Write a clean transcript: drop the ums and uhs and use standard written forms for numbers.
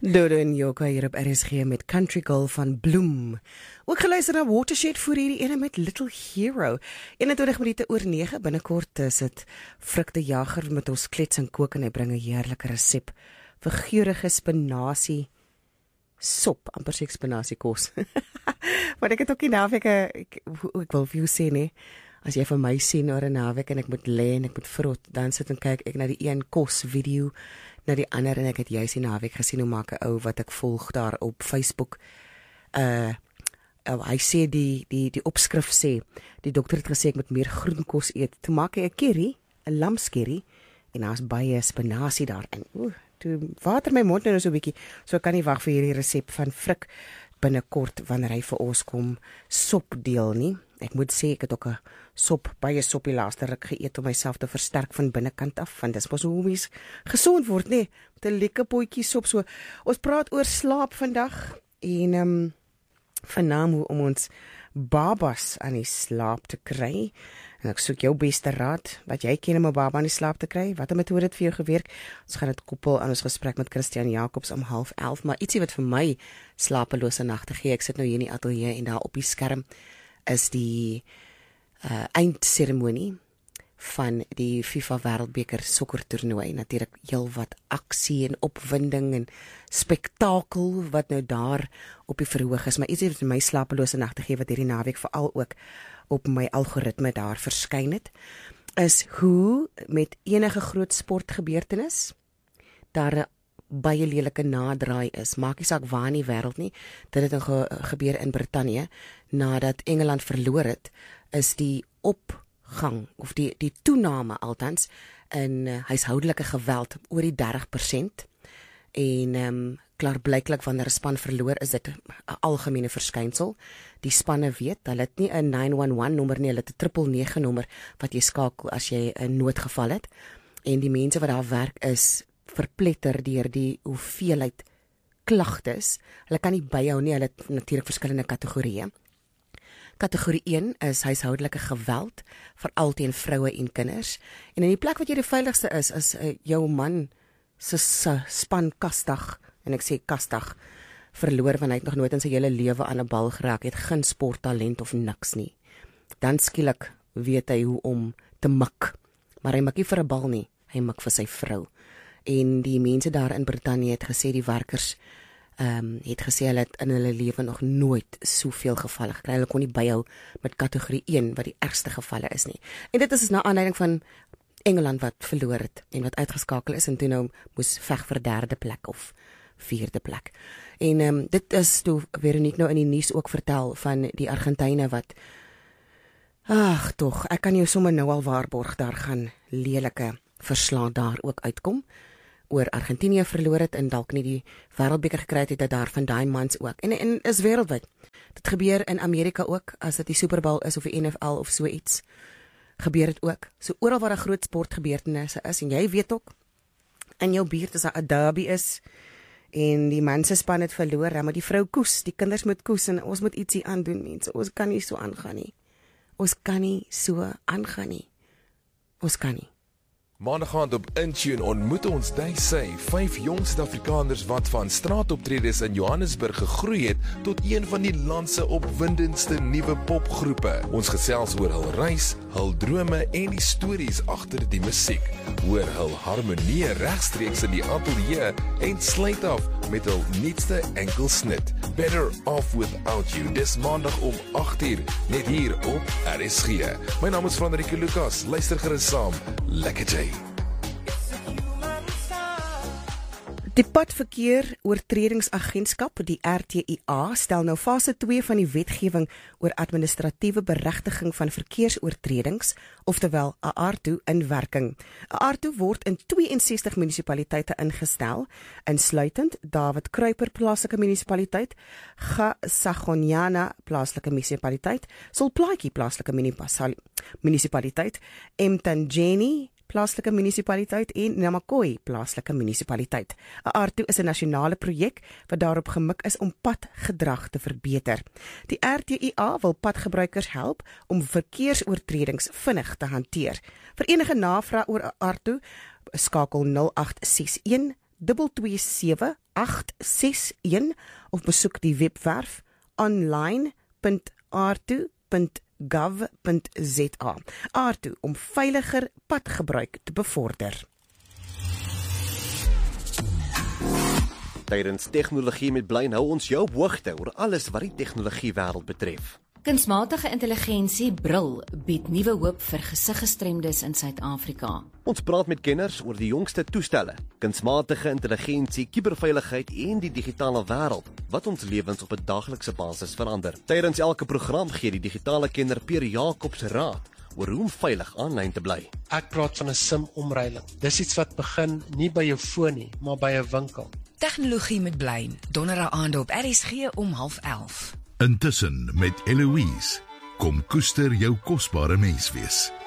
Dodo en Joka hier op RSG met Country Girl van Bloem. Ook geluister na Watershed voor hierdie ene met Little Hero. 21 minute oor 9, binnekort is het Frik de Jager met ons klets en kook en hy bring 'n heerlike resep vir geurende spinasie sop, amper sê spinasie kos. Maar ek het ook die naweek, ek wil vir jou sê nee, as jy vir my sien oor 'n naweek en ek moet lê en ek moet vrot, dan sit en kyk ek na die een kos video, na die ander, en ek het juist die naweek gesien hoe maak 'n ou wat ek volg daar op Facebook. Hy sê die opskrif sê, die dokter het gesê ek moet meer groenkos eet. Toe maak hy 'n curry, 'n lamscurry, en daar's baie spinasie daarin. Toe water my mond nou so 'n bietjie, so ek kan nie wag vir hierdie resep van Frik binnekort wanneer hy vir ons kom sop deel nie. Ek moet sê ek het ook 'n baie sop die laaste ruk geëet om myself te versterk van binnekant af, want dis mos hoe mens gesond word, nee, met 'n lekker potjie sop. So ons praat oor slaap vandag en vanaand om ons babas aan die slaap te kry. En ek soek jou beste raad, wat jy ken om 'n baba aan die slaap te kry. Wat 'n metode het vir jou gewerk? Ons gaan dit koppel aan ons gesprek met Christian Jacobs om 10:30, maar ietsie wat vir my slapelose nagte gee. Ek sit nou hier in die ateljee en daar op die skerm is die eindseremonie van die FIFA Wêreldbeker sokkertoernooi. Natuurlik heelwat aksie en opwinding en spektakel wat nou daar op die verhoog is, maar ietsie wat my slapelose nagte gee wat hierdie naweek veral ook op my algoritme daar verskyn het, is hoe met enige groot sportgebeurtenis daar 'n baie lelike nadraai is. Maak nie saak waar in die wêreld nie. Dit het gebeur in Brittanje nadat Engeland verloor het, is die opgang of die toename althans in huishoudelike geweld oor die 30%. En klaarblyklik wanneer 'n span verloor is dit 'n algemene verskynsel. Die spanne weet, hulle het nie 'n 911 nommer nie, hulle het 'n 999 nommer wat jy skakel as jy 'n noodgeval het. En die mense wat daar werk is verpletter deur die hoeveelheid klagtes. Hulle kan nie byhou nie, hulle het natuurlik verskillende kategorieë. Kategorie 1 is huishoudelike geweld, veral teen vroue en kinders. En in die plek wat jy die veiligste is jou man se span kastig, en ek sê kastig, verloor want hy het nog nooit in sy hele lewe aan 'n bal geraak, het geen sporttalent of niks nie. Dan skielik weet hy hoe om te mik, maar hy mik nie vir 'n bal nie, hy mik vir sy vrou. En die mense daar in Brittanje het gesê, die werkers het gesê hulle het in hulle lewe nog nooit soveel gevalle gekry. Hulle kon nie byhou met kategorie 1 wat die ergste gevalle is nie. En dit is na aanleiding van Engeland wat verloor het en wat uitgeskakel is en toe nou moes veg vir 3de plek of 4de plek. En dit is toe Veronique nou in die nuus ook vertel van die Argentyne wat tog, ek kan jou sommer nou al waarborg, daar gaan lelike verslae daar ook uitkom. Oor Argentinië verloor het en dalk nie die wêreldbeker gekry het, dit daar van daai mans ook. En is wêreldwyd. Dit gebeur in Amerika ook, as dit die Super Bowl is of die NFL of so iets. Gebeur dit ook. So oral waar 'n groot sportgebeurtenisse is, en jy weet ook, in jou buurt as 'n derby is, en die man se span het verloor, dan moet die vrou koes, die kinders moet koes, en ons moet ietsie aandoen, mense. Ons kan nie so aangaan nie. Ons kan nie so aangaan nie. Ons kan nie. Maandag aand op Intune ontmoet ons Daisy, 5 jong Suid-Afrikaners wat van straatoptredes in Johannesburg gegroei het tot een van die land se opwindendste nuwe popgroepe. Ons gesels oor hul reis, hul drome en die stories agter die musiek. Hoor hul harmonie regstreeks in die ateljee en sluit af met hul nuutste enkelsnit. Better Off Without You. Dis maandag om 8:00 net hier op RSG. My naam is Frederike Lucas. Luister gerus saam. Lekker jy. Die Padverkeer Oortredingsagentskap, die RTIA, stel nou fase 2 van die wetgewing oor administratiewe beregtiging van verkeersoortredings, oftewel AARTO, in werking. AARTO word in 62 munisipaliteite ingestel, insluitend David Kruiper plaaslike munisipaliteit, Sagonyana plaaslike munisipaliteit, Solplaatjie plaaslike munisipaliteit, Mtanjeni plaaslike munisipaliteit en Namakwa plaaslike munisipaliteit. AARTO is 'n nasionale projek wat daarop gemik is om padgedrag te verbeter. Die RTIA wil padgebruikers help om verkeersoortredings vinnig te hanteer. Vir enige navraag oor AARTO, skakel 0861 227861 of besoek die webwerf online.arto.gov.za. Arto om veiliger padgebruik te bevorder. Tydens tegnologie met Blyn hou ons jou op hoogte oor alles wat die tegnologie wêreld betref. Kunsmatige intelligensie Bril bied nuwe hoop vir gesiggestremdes in Suid-Afrika. Ons praat met kenners oor die jongste toestelle, kunsmatige intelligensie, kuberveiligheid en die digitale wêreld wat ons lewens op 'n daaglikse basis verander. Tydens elke program gee die digitale kenner Pierre Jacobs raad oor hoe om veilig aanlyn te bly. Ek praat van 'n SIM-omreiling. Dis iets wat begin nie by jou foon nie, maar by 'n winkel. Tegnologie met Blyn, donderdag aand op RSG om 10:30. Intussen met Eloise, kom koester jou kosbare menswees.